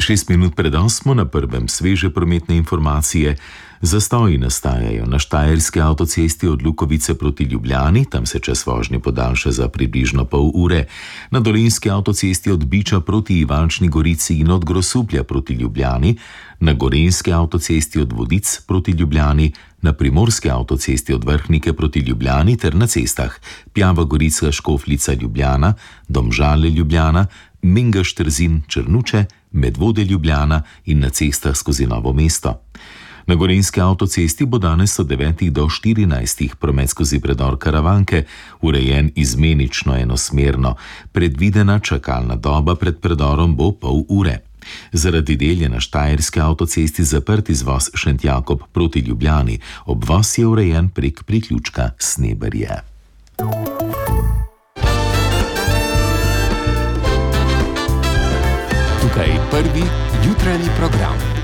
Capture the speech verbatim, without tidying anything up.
Šest minut pred osmo na prvem sveže prometne informacije. Zastoji nastajajo na štajerski avtocesti od Lukovice proti Ljubljani, tam se čas vožnje podaljša za približno pol ure. Na dolenjski avtocesti od Biča proti Ivančni Gorici in od Grosuplja proti Ljubljani, na gorenjski avtocesti od Vodic proti Ljubljani, na primorski avtocesti od Vrhnike proti Ljubljani ter na cestah Pjava Gorica Škofljica Ljubljana, Domžale Ljubljana, Mengeš Trzin Črnuče, Medvode Ljubljana in na cestah skozi Novo mesto. Na gorenjski avtocesti bo danes od devetih do štirinajstih promet skozi predor Karavanke urejen izmenično enosmerno. Predvidena čakalna doba pred predorom bo pol ure. Zaradi del je na štajerski avtocesti zaprt izvoz Šentjakob proti Ljubljani. Obvoz je urejen prek priključka Sneberje. Tukaj prvi jutranji program.